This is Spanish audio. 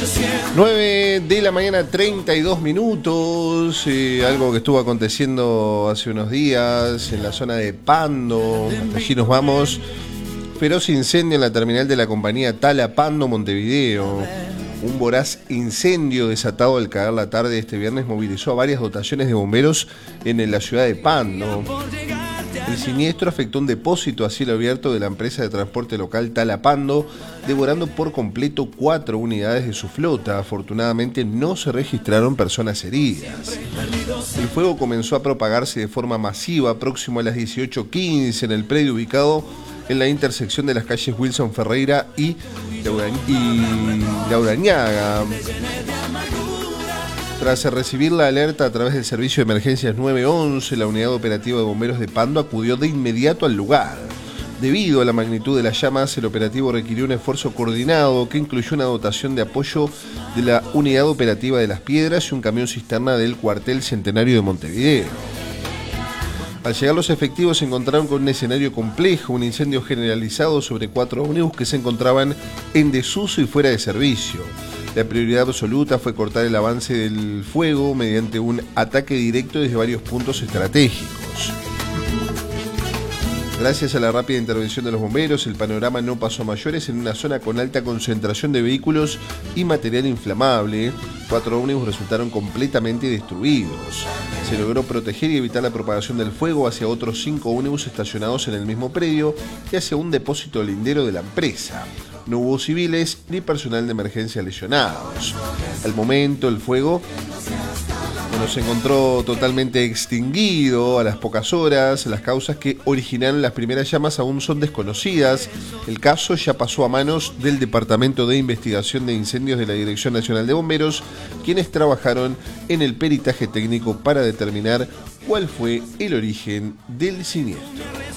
9 de la mañana, 32 minutos. Algo que estuvo aconteciendo hace unos días en la zona de Pando. Allí nos vamos. Feroz incendio en la terminal de la compañía Tala Pando, Montevideo. Un voraz incendio desatado al caer la tarde de este viernes movilizó a varias dotaciones de bomberos en la ciudad de Pando. El siniestro afectó un depósito a cielo abierto de la empresa de transporte local Tala Pando, devorando por completo 4 unidades de su flota. Afortunadamente no se registraron personas heridas. El fuego comenzó a propagarse de forma masiva próximo a las 18:15 en el predio ubicado en la intersección de las calles Wilson Ferreira y Laurañaga. Tras recibir la alerta a través del servicio de emergencias 911, la unidad operativa de bomberos de Pando acudió de inmediato al lugar. Debido a la magnitud de las llamas, el operativo requirió un esfuerzo coordinado que incluyó una dotación de apoyo de la unidad operativa de Las Piedras y un camión cisterna del cuartel Centenario de Montevideo. Al llegar los efectivos se encontraron con un escenario complejo, un incendio generalizado sobre 4 ómnibus que se encontraban en desuso y fuera de servicio. La prioridad absoluta fue cortar el avance del fuego mediante un ataque directo desde varios puntos estratégicos. Gracias a la rápida intervención de los bomberos, el panorama no pasó a mayores en una zona con alta concentración de vehículos y material inflamable. 4 ómnibus resultaron completamente destruidos. Se logró proteger y evitar la propagación del fuego hacia otros 5 ómnibus estacionados en el mismo predio y hacia un depósito lindero de la empresa. No hubo civiles ni personal de emergencia lesionados. Al momento, el fuego se encontró totalmente extinguido a las pocas horas. Las causas que originaron las primeras llamas aún son desconocidas. El caso ya pasó a manos del Departamento de Investigación de Incendios de la Dirección Nacional de Bomberos, quienes trabajaron en el peritaje técnico para determinar cuál fue el origen del siniestro.